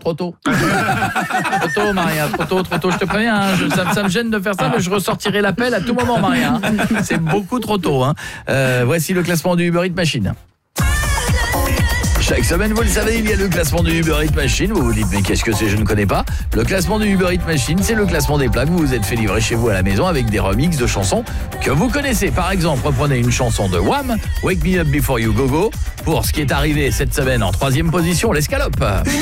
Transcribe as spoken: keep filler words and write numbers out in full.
trop tôt. Trop tôt, Maria, trop tôt, trop tôt, je te préviens. Hein. Je, ça, ça me gêne de faire ça, mais je ressortirai l'appel à tout moment, Maria. Hein. C'est beaucoup trop tôt. Hein. Euh, voici le classement du Uber Eats Machine. Chaque semaine, vous le savez, il y a le classement du Uber Eats Machine. Vous vous dites, mais qu'est-ce que c'est, je ne connais pas. Le classement du Uber Eats Machine, c'est le classement des plats que vous vous êtes fait livrer chez vous à la maison avec des remixes de chansons que vous connaissez. Par exemple, reprenez une chanson de Wham, Wake Me Up Before You Go Go, pour ce qui est arrivé cette semaine en troisième position, l'escalope.